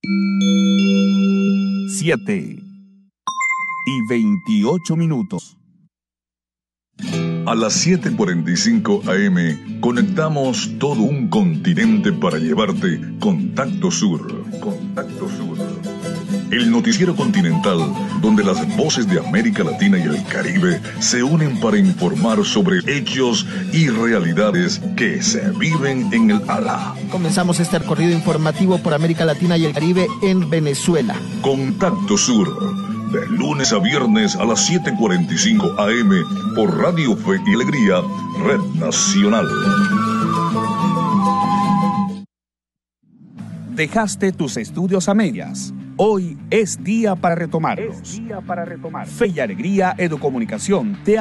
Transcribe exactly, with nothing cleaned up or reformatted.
Siete y veintiocho minutos. A las siete cuarenta y cinco a eme conectamos todo un continente para llevarte Contacto Sur. Contacto Sur. El noticiero continental donde las voces de América Latina y el Caribe se unen para informar sobre hechos y realidades que se viven en el Alá. Comenzamos este recorrido informativo por América Latina y el Caribe en Venezuela. Contacto Sur. De lunes a viernes a las siete cuarenta y cinco a eme por Radio Fe y Alegría, Red Nacional. Dejaste tus estudios a medias. Hoy es día para retomarlos. Es día para retomar. Fe y Alegría Educomunicación te